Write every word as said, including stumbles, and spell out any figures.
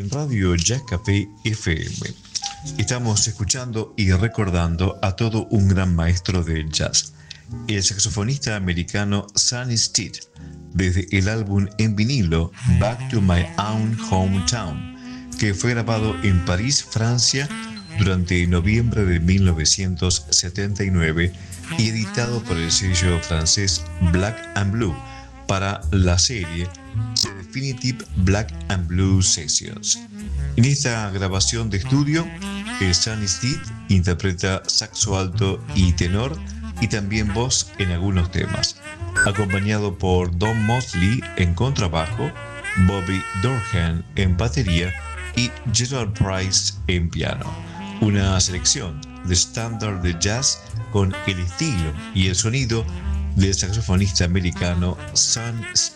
en Radio Jazz Café F M. Estamos escuchando y recordando a todo un gran maestro del jazz, el saxofonista americano Sonny Stitt, desde el álbum en vinilo Back to My Own Hometown, que fue grabado en París, Francia, durante noviembre de mil novecientos setenta y nueve y editado por el sello francés Black and Blue para la serie The Definitive Black and Blue Sessions. En esta grabación de estudio, Sonny Stitt interpreta saxo alto y tenor y también voz en algunos temas, acompañado por Don Mosley en contrabajo, Bobby Durham en batería y Gerald Price en piano. Una selección de estándar de jazz con el estilo y el sonido del saxofonista americano Sonny Stitt.